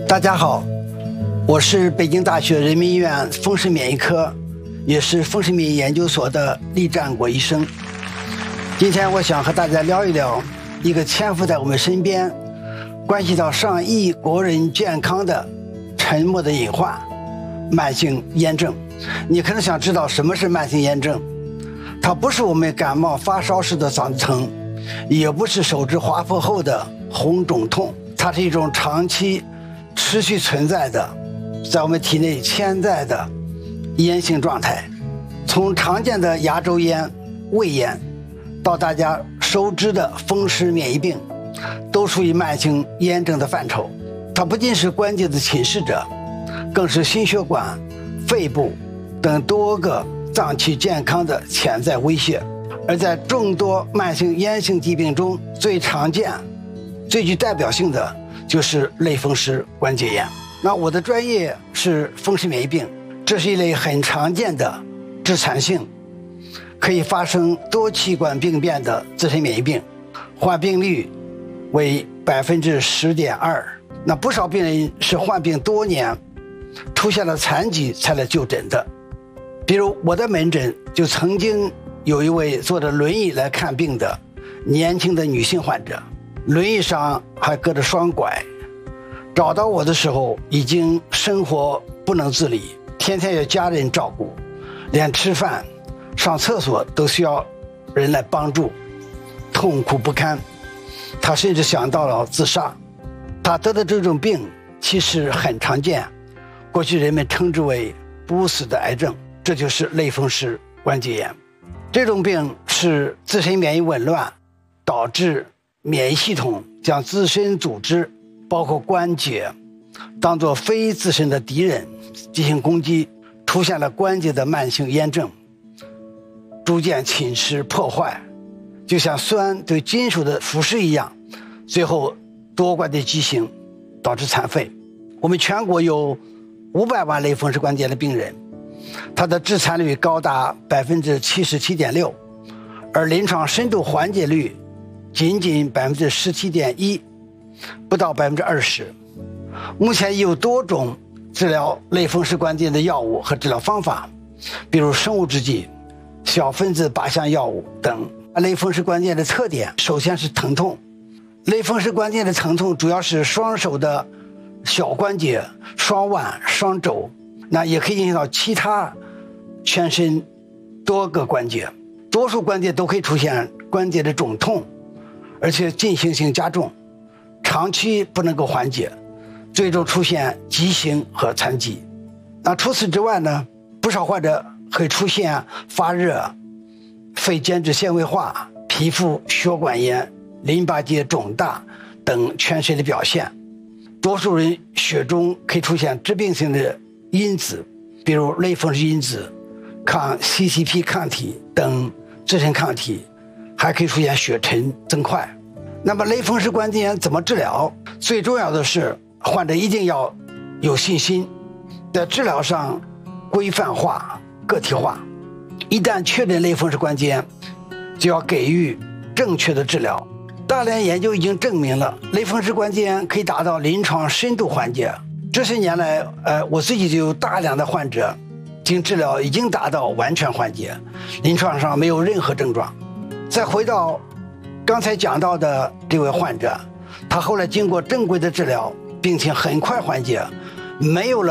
大家好，我是北京大学人民医院风湿免疫科，也是风湿免疫研究所的厉占国医生。今天我想和大家聊一聊一个潜伏在我们身边，关系到上亿国人健康的沉默的隐患——慢性炎症。你可能想知道什么是慢性炎症？它不是我们感冒发烧时的嗓子疼，也不是手指划破后的红肿痛，它是一种长期持续存在的，在我们体内潜在的炎性状态。从常见的牙周炎、胃炎，到大家熟知的风湿免疫病，都属于慢性炎症的范畴。它不仅是关节的侵蚀者，更是心血管、肺部等多个脏器健康的潜在威胁。而在众多慢性炎性疾病中，最常见、最具代表性的就是类风湿关节炎。那我的专业是风湿免疫病，这是一类很常见的致残性、可以发生多器官病变的自身免疫病，患病率为10.2%。那不少病人是患病多年，出现了残疾才来就诊的。比如我的门诊就曾经有一位坐着轮椅来看病的年轻的女性患者，轮椅上还搁着双拐，找到我的时候已经生活不能自理，天天有家人照顾，连吃饭、上厕所都需要人来帮助，痛苦不堪。她甚至想到了自杀。她得的这种病其实很常见，过去人们称之为不死的癌症，这就是类风湿关节炎。这种病是自身免疫紊乱，导致免疫系统将自身组织包括关节当作非自身的敌人进行攻击，出现了关节的慢性炎症，逐渐侵蚀破坏，就像酸对金属的腐蚀一样，最后多关节畸形，导致残废。我们全国有500万类风湿关节的病人，它的致残率高达77.6%，而临床深度缓解率仅17.1%，不到20%。目前已有多种治疗类风湿关节的药物和治疗方法，比如生物制剂、小分子靶向药物等。类风湿关节的特点首先是疼痛。类风湿关节的疼痛主要是双手的小关节、双腕、双肘，那也可以影响到其他全身多个关节。多数关节都可以出现关节的肿痛，而且进行性加重，长期不能够缓解，最终出现畸形和残疾。那除此之外呢，不少患者会出现发热、肺间质纤维化、皮肤血管炎、淋巴结肿大等全身的表现。多数人血中可以出现致病性的因子，比如类风湿因子、抗 CCP 抗体等自身抗体，还可以出现血沉增块。那么类风湿关节炎怎么治疗？最重要的是患者一定要有信心，在治疗上规范化、个体化。一旦确诊类风湿关节炎，就要给予正确的治疗。大量研究已经证明了类风湿关节炎可以达到临床深度缓解。这些年来，我自己就有大量的患者经治疗已经达到完全缓解，临床上没有任何症状。再回到刚才讲到的这位患者，他后来经过正规的治疗，病情很快缓解，没有了